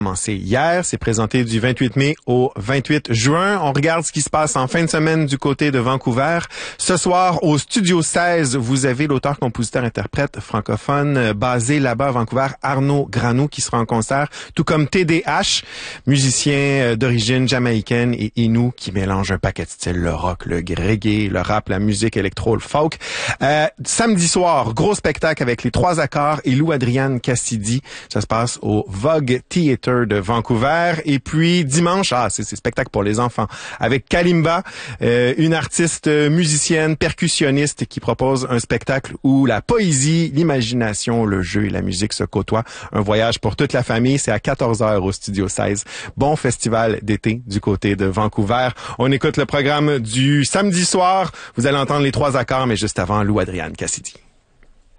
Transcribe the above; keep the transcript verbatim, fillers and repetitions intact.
Commencé hier, c'est présenté du vingt-huit mai au vingt-huit juin. On regarde ce qui se passe en fin de semaine du côté de Vancouver. Ce soir, au Studio seize, vous avez l'auteur, compositeur, interprète francophone basé là-bas à Vancouver, Arnaud Grano, qui sera en concert, tout comme T D H, musicien d'origine jamaïcaine et inou qui mélange un paquet de styles, le rock, le reggae, le rap, la musique électro, le folk. Euh, samedi soir, gros spectacle avec les Trois Accords et Lou-Adriane Cassidy. Ça se passe au Vogue Theatre de Vancouver. Et puis dimanche, ah c'est c'est spectacle pour les enfants, avec Kalimba, euh, une artiste musicienne, percussionniste qui propose un spectacle où la poésie, l'imagination, le jeu et la musique se côtoient. Un voyage pour toute la famille. C'est à quatorze heures au Studio seize. Bon festival d'été du côté de Vancouver. On écoute le programme du samedi soir. Vous allez entendre les Trois Accords, mais juste avant, Lou-Adriane Cassidy.